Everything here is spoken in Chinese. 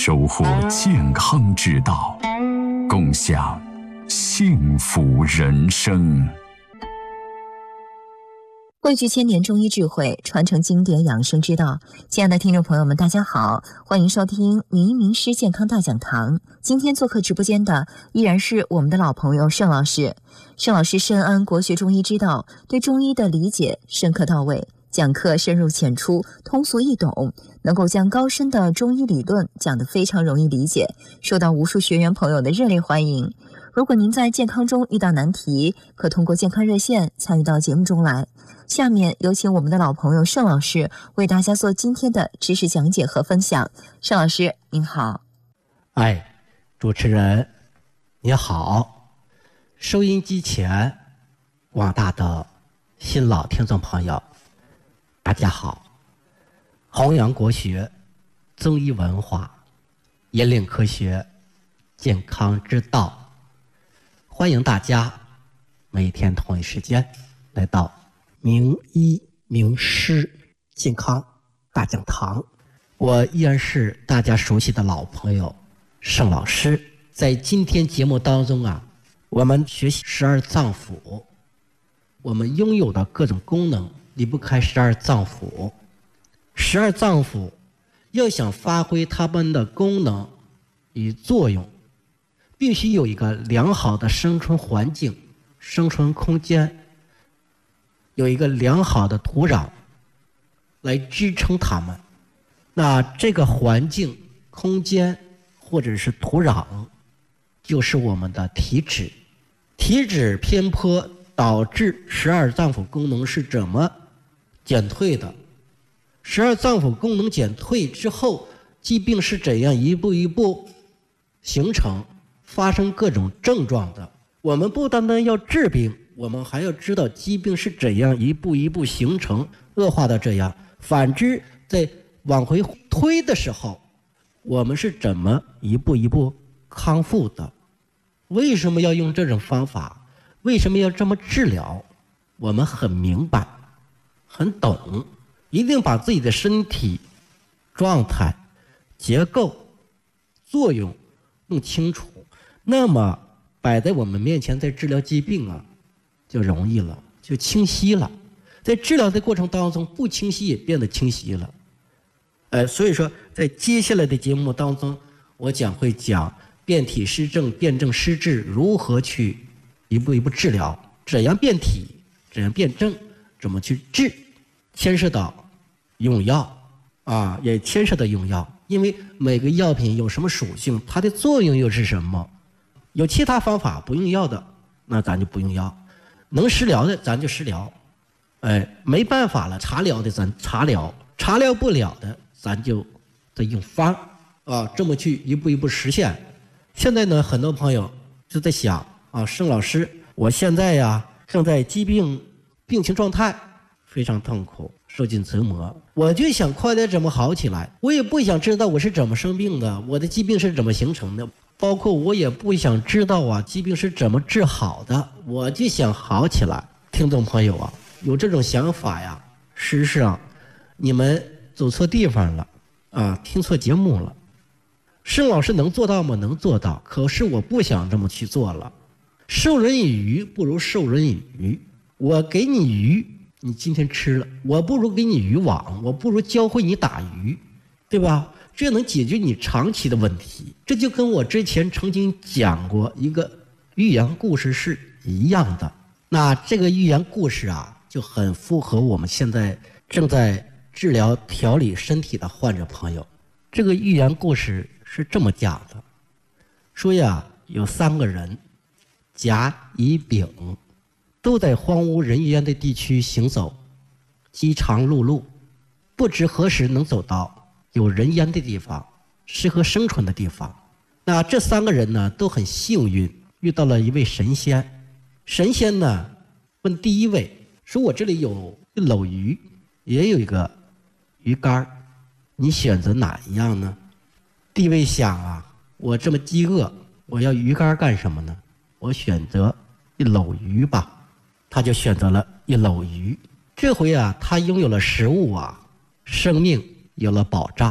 收获健康之道，共享幸福人生。 汇聚千年中医智慧，传承经典养生之道。亲爱的听众朋友们，大家好，欢迎收听名医名师健康大讲堂。今天做客直播间的依然是我们的老朋友盛老师。盛老师深谙国学中医之道，对中医的理解深刻到位，讲课深入浅出，通俗易懂，能够将高深的中医理论讲得非常容易理解，受到无数学员朋友的热烈欢迎。如果您在健康中遇到难题，可通过健康热线参与到节目中来。下面有请我们的老朋友盛老师为大家做今天的知识讲解和分享。盛老师您好。 主持人你好，收音机前广大的新老听众朋友大家好，弘扬国学中医文化，引领科学健康之道，欢迎大家每天同一时间来到名医名师健康大讲堂。我依然是大家熟悉的老朋友盛老师。在今天节目当中我们学习12脏腑，我们拥有的各种功能离不开12脏腑。12脏腑要想发挥它们的功能与作用，必须有一个良好的生存环境、生存空间，有一个良好的土壤来支撑它们。那这个环境、空间或者是土壤，就是我们的体质。体质偏颇导致12脏腑功能是怎么减退的？12脏腑功能减退之后，疾病是怎样一步一步形成、发生各种症状的？我们不单单要治病，我们还要知道疾病是怎样一步一步形成、恶化的这样。反之，在往回推的时候，我们是怎么一步一步康复的？为什么要用这种方法？为什么要这么治疗？我们很明白，很懂，一定把自己的身体状态、结构、作用弄清楚，那么摆在我们面前，在治疗疾病就容易了，就清晰了。在治疗的过程当中，不清晰也变得清晰了。所以说在接下来的节目当中，我会讲变体施症、辨证施治，如何去一步一步治疗，怎样变体，怎样辨证，怎么去治，牵涉到用药也牵涉到用药。因为每个药品有什么属性，它的作用又是什么？有其他方法不用药的，那咱就不用药；能食疗的咱就食疗，没办法了茶疗的咱茶疗，茶疗不了的咱就得用方这么去一步一步实现。现在呢，很多朋友就在想盛老师，我现在正在疾病病情状态非常痛苦，受尽折磨，我就想快点怎么好起来，我也不想知道我是怎么生病的，我的疾病是怎么形成的，包括我也不想知道疾病是怎么治好的，我就想好起来。听众朋友有这种想法事实上你们走错地方了听错节目了。盛老师能做到吗？能做到，可是我不想这么去做了。授人以鱼不如授人以渔，我给你鱼，你今天吃了，我不如给你渔网，我不如教会你打鱼，对吧？这能解决你长期的问题。这就跟我之前曾经讲过一个寓言故事是一样的。那这个寓言故事就很符合我们现在正在治疗调理身体的患者朋友。这个寓言故事是这么讲的，说有3个人，甲、乙、丙，都在荒无人烟的地区行走，饥肠辘辘，不知何时能走到有人烟的地方，适合生存的地方。那这3个人呢，都很幸运，遇到了一位神仙。神仙呢，问第一位说：“我这里有一篓鱼，也有一个鱼竿，你选择哪一样呢？”第一位想我这么饥饿，我要鱼竿干什么呢？我选择一篓鱼吧。他就选择了一篓鱼。这回他拥有了食物生命有了保障。